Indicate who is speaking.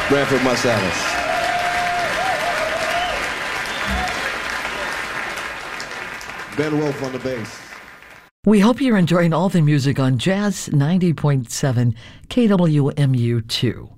Speaker 1: Branford Marsalis. Ben Wolf on the bass.
Speaker 2: We hope you're enjoying all the music on Jazz 90.7 KWMU2.